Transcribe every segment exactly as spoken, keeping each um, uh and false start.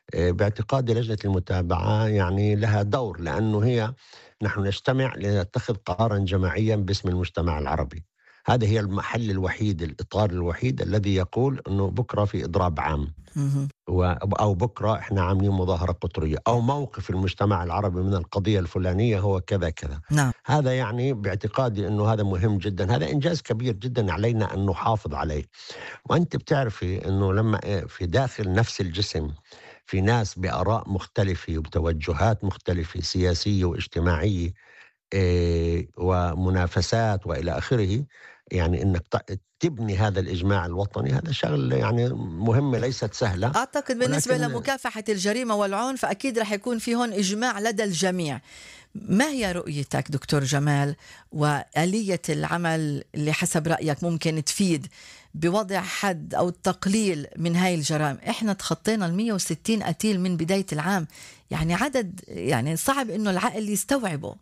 آآ باعتقادي لجنة المتابعة يعني لها دور، لأنه هي نحن نجتمع لنتخذ قرارًا جماعيًا باسم المجتمع العربي. هذا هي المحل الوحيد، الإطار الوحيد الذي يقول إنه بكرة في إضراب عام. اهم. و أو بكرة إحنا عاملين مظاهرة قطرية، أو موقف المجتمع العربي من القضية الفلانية هو كذا كذا. نعم. هذا يعني باعتقادي إنه هذا مهم جدًا، هذا إنجاز كبير جدًا علينا أن نحافظ عليه. وأنتِ بتعرفي إنه لمّا آآ في داخل نفس الجسم في ناس بآراء مختلفة وبتوجهات مختلفة سياسية واجتماعية، آآ ومنافسات وإلى آخره، يعني إنك ت تبني هذا الإجماع الوطني، هذا شغلة يعني مهمة ليست سهلة. أعتقد بالنسبة ولكن لمكافحة الجريمة والعنف أكيد رح يكون في هون إجماع لدى الجميع. ما هي رؤيتك دكتور جمال وآلية العمل اللي حسب رأيك ممكن تفيد بوضع حد أو التقليل من هاي الجرائم؟ إحنا تخطينا المية وستين قتيل من بداية العام، يعني عدد يعني صعب إنه العقل يستوعبه.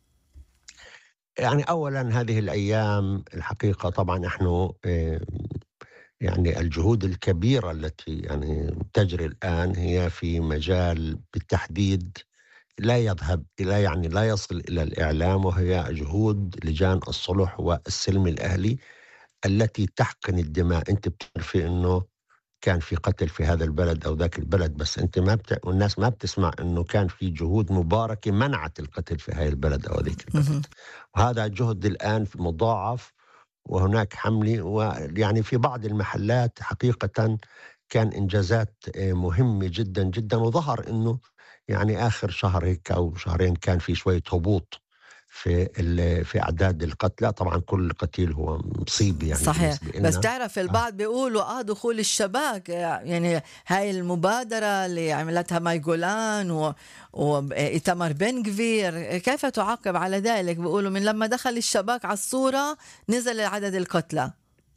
يعني أولًا هذه الأيام الحقيقة طبعًا نحن آآ يعني الجهود الكبيرة التي يعني تجري الآن هي في مجال بالتحديد لا يذهب إلى يعني لا يصل إلى الإعلام، وهي جهود لجان الصلح والسلم الأهلي التي تحقن الدماء. أنتِ بتعرفي إنه كان في قتل في هذا البلد أو ذاك البلد، بس أنتِ ما بت والناس ما بتسمع إنه كان في جهود مباركة منعت القتل في هاي البلد أو ذيك البلد. مهم. وهذا جهد الآن في مضاعف، وهناك حملة، ويعني في بعض المحلات حقيقةً كان إنجازات آآ مهمة جدًا، جدًا. وظهر إنه يعني آخر شهر هيك أو شهرين كان في شوية هبوط في ال في أعداد القتلى. طبعًا كل قتيل هو مصيبة يعني صحيح، بالنسبة بس إلنا. تعرف آه. البعض بيقولوا اه دخول الشباك، آه، يعني هاي المبادرة اللي عملتها ماي جولان و... وإيتمار بن غفير، كيف تعقب على ذلك؟ بيقولوا من لما دخل الشباك على الصورة نزل عدد القتلى.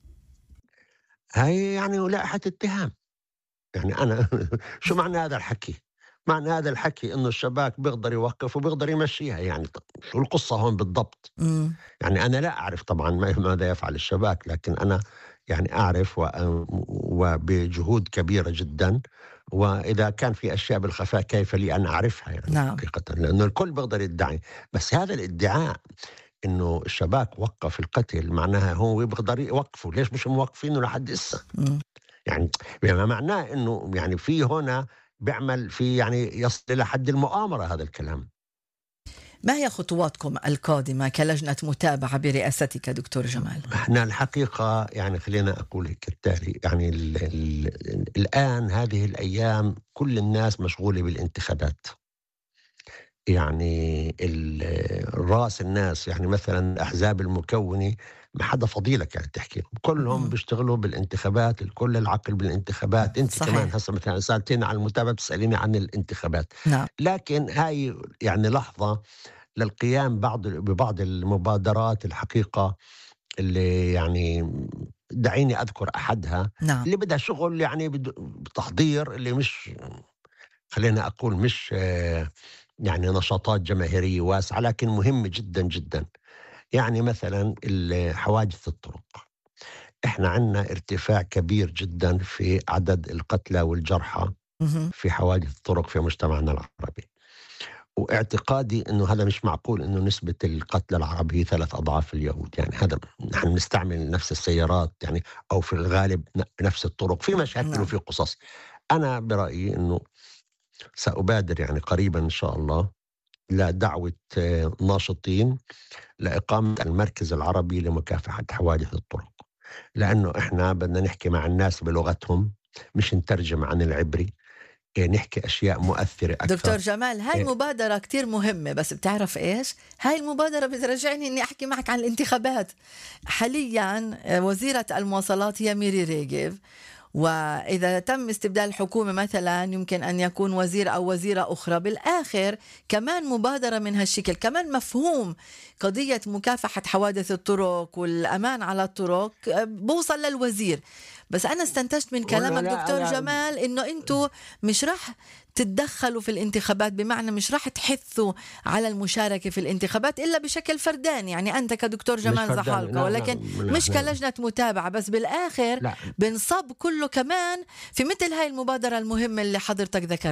هاي يعني لائحة اتهام. يعني أنا شو معنى هذا الحكي؟ معنى هذا الحكي إنه الشباك بيقدر يوقف وبيقدر يمشيها. يعني ط شو القصة هون بالضبط؟ امم يعني أنا لا أعرف طبعًا ما ماذا يفعل الشباك، لكن أنا يعني أعرف و وبجهود كبيرة جدًا. وإذا كان في أشياء بالخفاء كيف لي أن أعرفها يعني نعم. حقيقةً، لأنه الكل بيقدر يدعي. بس هذا الادعاء إنه الشباك وقّف القتل معناها هو بيقدر يوقفه، ليش مش موقفينه لحد إسا؟ مم. يعني بما معناه إنه يعني في هنا بيعمل في يعني يصل إلى حد المؤامرة هذا الكلام. ما هي خطواتكم القادمة كلجنة متابعة برئاستك دكتور جمال؟ إحنا الحقيقة يعني خلّينا أقول لِك التالي، يعني ال ال الآن هذه الأيام كل الناس مشغولة بالانتخابات. يعني ال راس الناس يعني مثلًا الأحزاب المكوّنة ما حدا فاضي لك يعني تحكي لهم، كلهم مم. بيشتغلوا بالانتخابات، الكل العقل بالانتخابات. أنتِ كمان صحيح. هسه مثلًا سألتيني عن المتابعة بتسأليني عن الانتخابات. نعم. لكن هاي يعني لحظة للقيام بعض ببعض المبادرات الحقيقة اللي يعني دعيني أذكر أحدها، نعم. اللي بدها شغل يعني بد بتحضير، اللي مش خلّيني أقول مش آآ يعني نشاطات جماهيرية واسعة، لكن مهمة جدًا، جدًا. يعني مثلًا ال حوادث الطرق، إحنا عندنا ارتفاع كبير جدًا في عدد القتلى والجرحى مهم. في حوادث الطرق في مجتمعنا العربي. واعتقادي إنه هذا مش معقول إنه نسبة القتلى العرب هي ثلاث أضعاف اليهود. يعني هذا نحن بنستعمل نفس السيارات يعني، أو في الغالب ن نفس الطرق، في مشاكل نعم. وفي قصص. أنا برأيي إنه سأبادر يعني قريبًا إن شاء الله لدعوة آه، ناشطين لإقامة المركز العربي لمكافحة حوادث الطرق، لأنه إحنا بدنا نحكي مع الناس بلغتهم، مش نترجم عن العبري. آآ نحكي أشياء مؤثرة دكتور أكثر. جمال، هاي آآ مبادرة كتير مهمة، بس بتعرف إيش؟ هاي المبادرة بترجعني إني أحكي معك عن الانتخابات. حاليا آه، وزيرة المواصلات هي ميري ريغيف، وإذا تم استبدال الحكومة مثلا يمكن أن يكون وزير أو وزيرة أخرى بالآخر. كمان مبادرة من هالشكل، كمان مفهوم قضية مكافحة حوادث الطرق والأمان على الطرق آه، بوصل للوزير. بس أنا استنتجت من وأنا كلامك لا دكتور أنا جمال إنه أنتوا مش رح تتدخلوا في الانتخابات، بمعنى مش رح تحثوا على المشاركة في الانتخابات إلا بشكل فرداني، يعني أنت كدكتور مش جمال فرداني، زحالقة، لا، لا، ولكن لا، مش إحنا كلجنة متابعة. بس بالآخر لأ. بنصب كله كمان في مثل هاي المبادرة المهمة اللي حضرتك ذكرت.